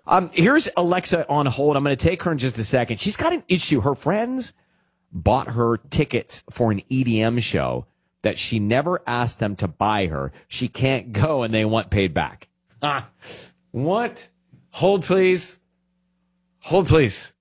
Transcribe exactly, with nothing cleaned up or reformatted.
Um, here's Alexa on hold. I'm going to take her in just a second. She's got an issue. Her friends bought her tickets for an E D M show that she never asked them to buy her. She can't go, and they want paid back. Ah, what? Hold, please. Hold, please.